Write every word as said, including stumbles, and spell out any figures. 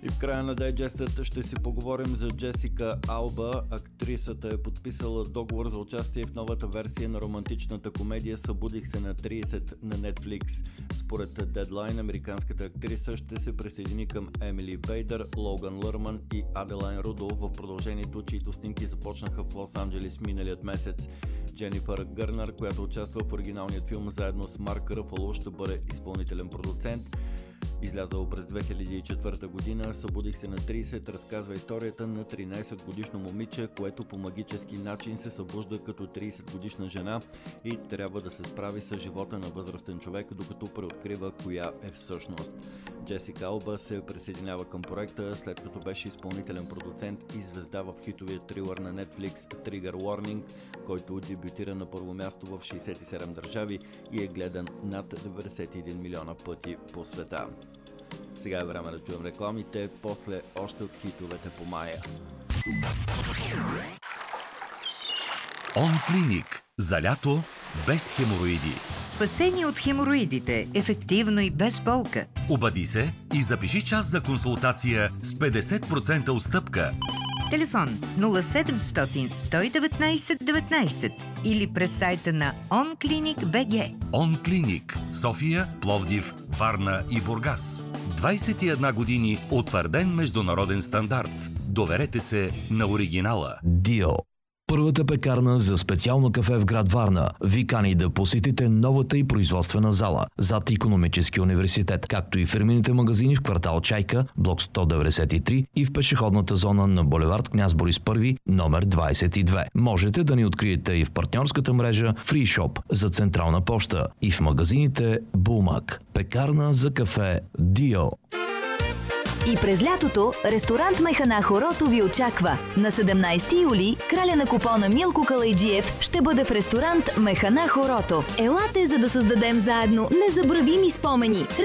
И в края на дайджестът ще си поговорим за Джесика Алба. Актрисата е подписала договор за участие в новата версия на романтичната комедия "Събудих се на трийсет" на Netflix. Според Deadline, американската актриса ще се присъедини към Емили Бейдър, Логан Лърман и Аделайн Рудол в продължението, чието снимки започнаха в Лос-Анджелис миналият месец. Дженифър Гърнър, която участва в оригиналният филм заедно с Марк Ръфало, ще бъде изпълнителен продуцент. Излязъл през две хиляди и четвърта година, "Събудих се на трийсет" разказва историята на тринайсет годишно момиче, което по магически начин се събужда като трийсет годишна жена и трябва да се справи с живота на възрастен човек, докато преоткрива коя е всъщност. Джесика Алба се присъединява към проекта, след като беше изпълнителен продуцент и звезда в хитовия трилър на Netflix Trigger Warning, който дебютира на първо място в шейсет и седем държави и е гледан над деветдесет и един милиона пъти по света. Сега е време да чуем рекламите, после още от хитовете по мая. OnClinic. За лято без хемороиди. Спасение от хемороидите. Ефективно и без болка. Обади се и запиши час за консултация с петдесет процента отстъпка. Телефон нула седемстотин сто и деветнайсет деветнайсет или през сайта на OnClinic точка би джи. OnClinic. София, Пловдив, Варна и Бургас. двайсет и една години утвърден международен стандарт. Доверете се на оригинала. Дио. Първата пекарна за специално кафе в град Варна ви кани да посетите новата и производствена зала зад Икономическия университет, както и фирмените магазини в квартал Чайка, блок сто деветдесет и три и в пешеходната зона на булевард Княз Борис първи, номер двайсет и две. Можете да ни откриете и в партньорската мрежа Free Shop за Централна поща и в магазините Булмак. Пекарна за кафе Дио. И през лятото ресторант Механа Хорото ви очаква. На седемнайсети юли краля на купона Милко Калайджиев ще бъде в ресторант Механа Хорото. Елате, за да създадем заедно незабравими спомени.